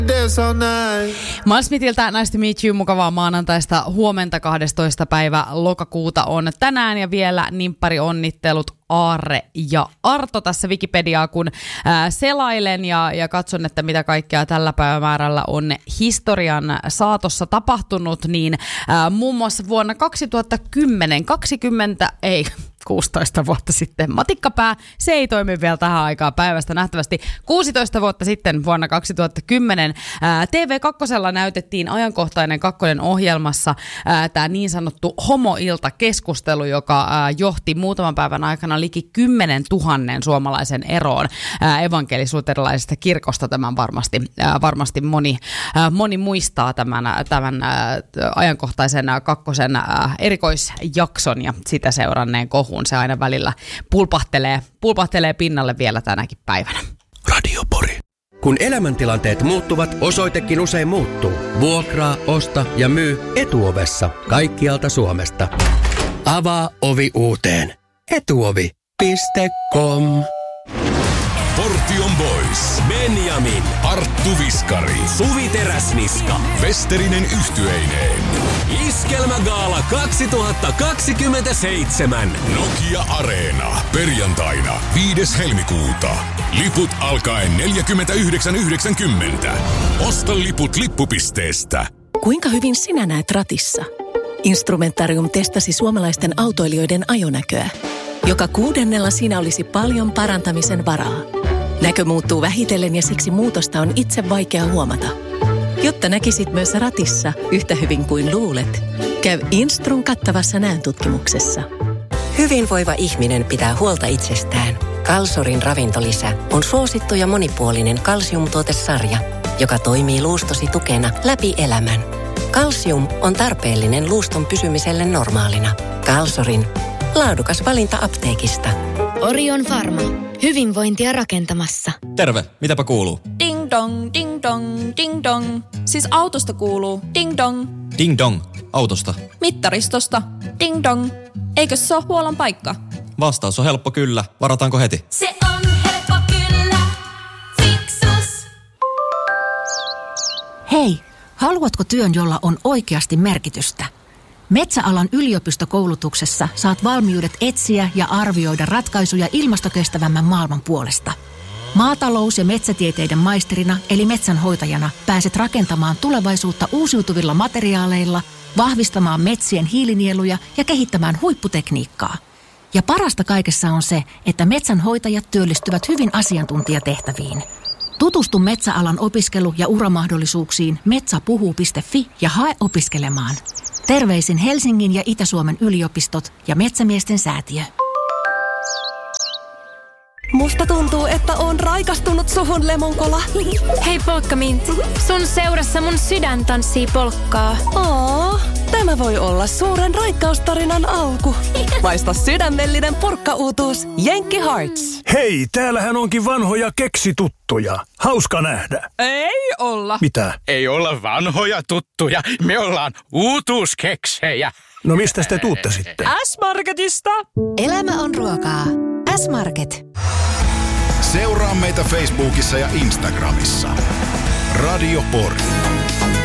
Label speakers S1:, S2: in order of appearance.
S1: Miles Smithiltä Nice to Meet You, mukavaa maanantaista huomenta 12. päivä lokakuuta on tänään ja vielä nimppari onnittelut Aarre ja Arto tässä Wikipediaa, kun selailen ja katson, että mitä kaikkea tällä päivämäärällä on historian saatossa tapahtunut, niin muun muassa vuonna 16 vuotta sitten, matikkapää, se ei toimi vielä tähän aikaan päivästä nähtävästi. 16 vuotta sitten vuonna 2010 TV2 näytettiin ajankohtainen kakkonen ohjelmassa tämä niin sanottu homoilta-keskustelu, joka johti muutaman päivän aikana liki 10 000 suomalaisen eroon evankelis-luterilaisesta kirkosta. Tämän varmasti moni muistaa tämän ajankohtaisen kakkosen erikoisjakson ja sitä seuranneen kohun. Se aina välillä pulpahtelee pinnalle vielä tänäkin päivänä.
S2: Radio Pori. Kun elämäntilanteet muuttuvat, osoitekin usein muuttuu. Vuokraa, osta ja myy Etuovessa kaikkialta Suomesta. Avaa ovi uuteen. Etuovi.com.
S3: Portion Boys, Benjamin, Arttu Viskari, Suvi Teräsniska, Westerinen yhtyeineen. Iskelmägaala 2027. Nokia Areena. Perjantaina 5. helmikuuta. Liput alkaen 49,90. Osta liput lippupisteestä.
S4: Kuinka hyvin sinä näet ratissa? Instrumentarium testasi suomalaisten autoilijoiden ajonäköä. Joka 6. siinä olisi paljon parantamisen varaa. Näkö muuttuu vähitellen ja siksi muutosta on itse vaikea huomata. Jotta näkisit myös ratissa yhtä hyvin kuin luulet, käy Instrun kattavassa näöntutkimuksessa.
S5: Hyvinvoiva ihminen pitää huolta itsestään. Kalsorin ravintolisä on suosittu ja monipuolinen kalsiumtuotesarja, joka toimii luustosi tukena läpi elämän. Kalsium on tarpeellinen luuston pysymiselle normaalina. Kalsorin. Laadukas valinta apteekista.
S6: Orion Pharma. Hyvinvointia rakentamassa.
S7: Terve, mitäpä kuuluu?
S8: Ding dong, ding dong, ding dong. Siis autosta kuuluu ding dong.
S7: Ding dong, autosta.
S8: Mittaristosta ding dong. Eikö se ole huollon paikka?
S7: Vastaus on helppo kyllä. Varataanko heti?
S9: Se on helppo kyllä. Fiksus.
S10: Hei, haluatko työn, jolla on oikeasti merkitystä? Metsäalan yliopistokoulutuksessa saat valmiudet etsiä ja arvioida ratkaisuja ilmastokestävämmän maailman puolesta. Maatalous- ja metsätieteiden maisterina eli metsänhoitajana pääset rakentamaan tulevaisuutta uusiutuvilla materiaaleilla, vahvistamaan metsien hiilinieluja ja kehittämään huipputekniikkaa. Ja parasta kaikessa on se, että metsänhoitajat työllistyvät hyvin asiantuntijatehtäviin. Tutustu metsäalan opiskelu- ja uramahdollisuuksiin metsäpuhuu.fi ja hae opiskelemaan. Terveisin Helsingin ja Itä-Suomen yliopistot ja Metsämiesten säätiö.
S4: Musta tuntuu, että on raikastunut suhun, Lemonkola.
S6: Hei Polkkaminti, sun seurassa mun sydän tanssii polkkaa.
S4: Tämä voi olla suuren raikkaustarinan alku. Maista sydämellinen purkkauutuus Jenkki Hearts.
S11: Hei, täällähän onkin vanhoja keksituttuja. Hauska nähdä.
S12: Ei olla.
S11: Mitä?
S12: Ei olla vanhoja tuttuja. Me ollaan uutuuskeksejä.
S11: No mistä te tuutte sitten?
S12: S-Marketista.
S4: Elämä on ruokaa. S-Market.
S3: Seuraa meitä Facebookissa ja Instagramissa. Radio Pori.